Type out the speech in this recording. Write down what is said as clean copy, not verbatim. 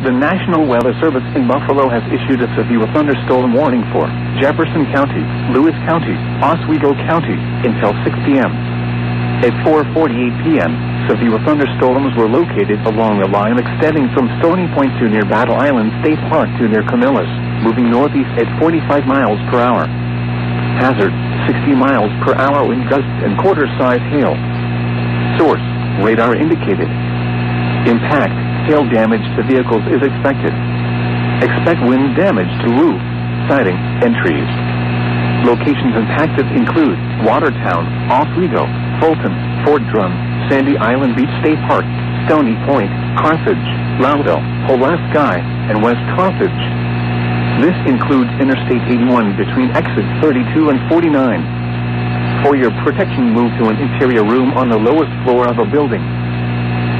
The National Weather Service in Buffalo has issued a severe thunderstorm warning for Jefferson County, Lewis County, Oswego County until 6 p.m. At 4:48 p.m., severe thunderstorms were located along a line extending from Stony Point to near Battle Island State Park to near Camillus, moving northeast at 45 miles per hour. Hazard, 60 miles per hour wind gusts and quarter-size hail. Source, radar indicated. Impact, hail damage to vehicles is expected. Expect wind damage to roof, siding, and trees. Locations impacted include Watertown, Oswego, Fulton, Fort Drum, Sandy Island Beach State Park, Stony Point, Carthage, Loudon, Pulaski, and West Carthage. This includes Interstate 81 between exits 32 and 49. For your protection, move to an interior room on the lowest floor of a building.